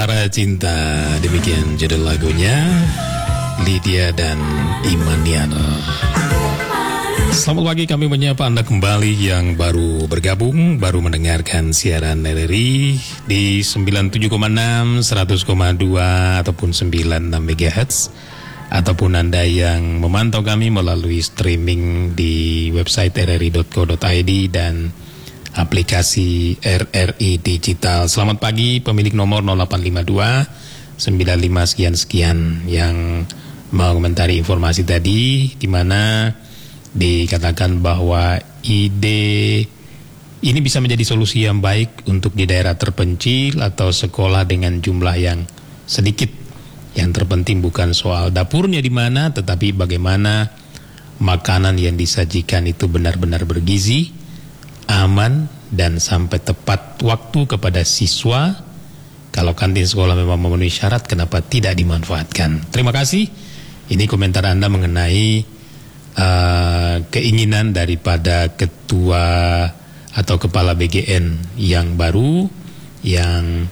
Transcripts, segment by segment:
Para Cinta, demikian judul lagunya, Lydia dan Imaniano. Selamat pagi, kami menyapa Anda kembali yang baru bergabung, baru mendengarkan siaran RRI di 97,6, 100,2 ataupun 96 MHz, ataupun Anda yang memantau kami melalui streaming di website rri.co.id dan aplikasi RRI Digital. Selamat pagi pemilik nomor 0852 95 sekian yang mau komentari informasi tadi, di mana dikatakan bahwa ide ini bisa menjadi solusi yang baik untuk di daerah terpencil atau sekolah dengan jumlah yang sedikit. Yang terpenting bukan soal dapurnya di mana, tetapi bagaimana makanan yang disajikan itu benar-benar bergizi, aman, dan sampai tepat waktu kepada siswa. Kalau kantin sekolah memang memenuhi syarat, kenapa tidak dimanfaatkan? Terima kasih. Ini komentar Anda mengenai keinginan daripada ketua atau kepala BGN yang baru yang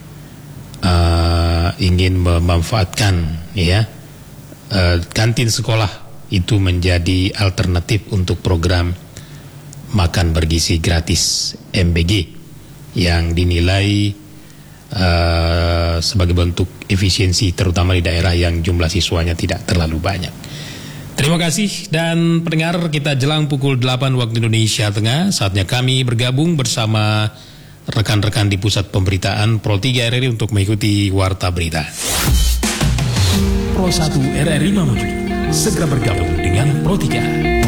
ingin memanfaatkan kantin sekolah itu menjadi alternatif untuk program makan bergizi gratis MBG yang dinilai sebagai bentuk efisiensi terutama di daerah yang jumlah siswanya tidak terlalu banyak. Terima kasih, dan pendengar, kita jelang pukul 8 waktu Indonesia Tengah, saatnya kami bergabung bersama rekan-rekan di Pusat Pemberitaan Pro 3 RRI untuk mengikuti Warta Berita. Pro 1 RRI Mamuju segera bergabung dengan Pro 3.